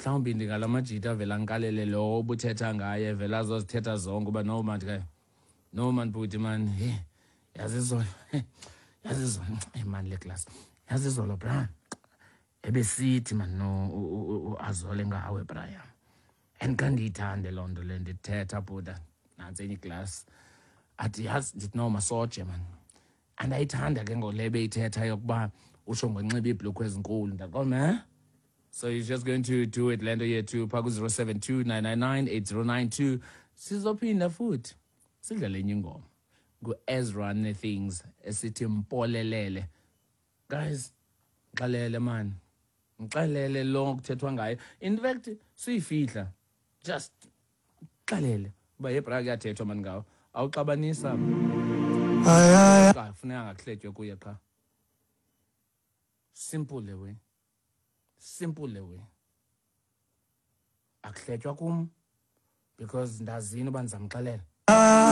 mhlawumbi ndingalamajita avela nkalele lo obuthetha ngaye vela azozithetha zonke uba no man ke no man bhuti man hey yazi izolo man le class yazi izolo bra ebesithi man no azole ngawe Brian and kandiyithande loo nto le ndithetha bhuta nantsi enye class athi yazi ndithi no masoje man andayithanda ke ngole beyithetha yokuba usho ngonxiba iibhlukhu ezinkulu ndaqonda so you're just going to do it lento yethu phaa ku-072 999 8092 sizophinda futhi sidlale enye ingoma ngu-Ezra Things esithi mpolelele guys xelele man ngixelele lo kuthethwa ngayo in fact suyifihla just xelele uba yebra kuyathethwa mani ngawo awuxabanisa funeka ngakuhletywe kuye qha simple le way akuhletywa kum because ndazini uba ndizamxelela